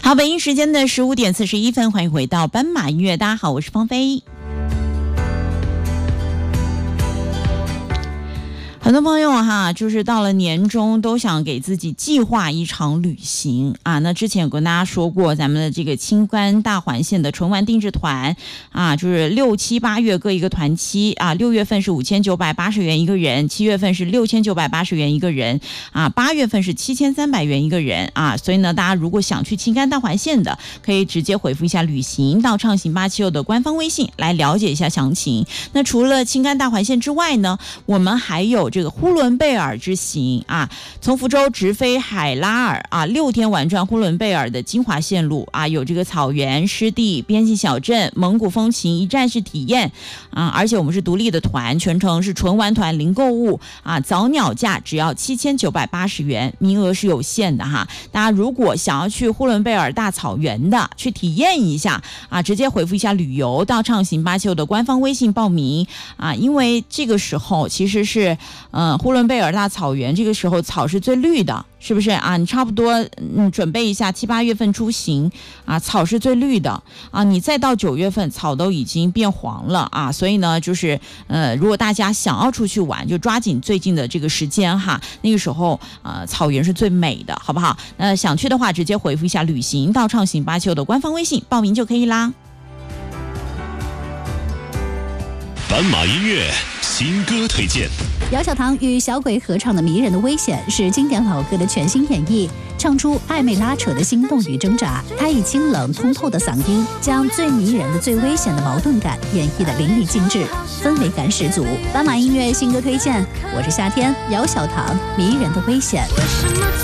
好，北京时间的15:41，欢迎回到斑马音乐。大家好，我是芳菲。很多朋友哈，就是到了年终都想给自己计划一场旅行啊。那之前有跟大家说过，咱们的这个青甘大环线的纯玩定制团啊，就是6、7、8月各一个团期啊。6月份是5980元一个人，7月份是6980元一个人啊，8月份是7300元一个人啊。所以呢，大家如果想去青甘大环线的，可以直接回复一下旅行到畅行876的官方微信来了解一下详情。那除了青甘大环线之外呢，我们还有这个呼伦贝尔之行啊，从福州直飞海拉尔啊，6天玩转呼伦贝尔的精华线路啊，有这个草原、湿地、边境小镇、蒙古风情一站式体验啊，而且我们是独立的团，全程是纯玩团零购物啊，早鸟价只要7980元，名额是有限的哈。大家如果想要去呼伦贝尔大草原的，去体验一下啊，直接回复一下旅游到畅行876的官方微信报名啊，因为这个时候其实是呼伦贝尔大草原这个时候草是最绿的，是不是啊？你差不多准备一下7、8月份出行啊，草是最绿的啊。你再到9月份，草都已经变黄了啊。所以呢，就是如果大家想要出去玩，就抓紧最近的这个时间哈，那个时候草原是最美的，好不好？想去的话，直接回复一下旅行到畅行876的官方微信报名就可以啦。 斑马音乐新歌推荐。 姚小棠与小鬼合唱的《迷人的危险》是经典老歌的全新演绎，唱出暧昧拉扯的心动与挣扎。他以清冷通透的嗓音，将最迷人的、最危险的矛盾感演绎得淋漓尽致，氛围感十足。斑马音乐新歌推荐，我是夏天，姚小棠，《迷人的危险》。